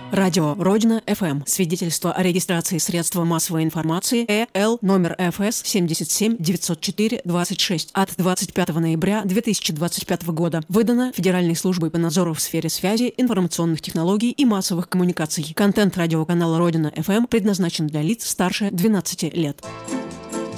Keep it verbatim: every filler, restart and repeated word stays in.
Радио Родина эф эм. Свидетельство о регистрации средства массовой информации Э Л номер Ф С семь семь девять ноль четыре двадцать шесть от двадцать пятого ноября две тысячи двадцать пятого года. Выдано Федеральной службой по надзору в сфере связи, информационных технологий и массовых коммуникаций. Контент радиоканала Родина эф эм предназначен для лиц старше двенадцати лет.